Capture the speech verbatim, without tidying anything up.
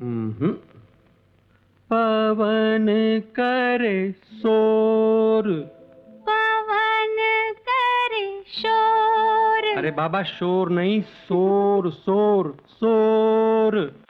हम्म। पवन करे शोर। पवन करे शोर। अरे बाबा शोर नहीं, शोर शोर शोर।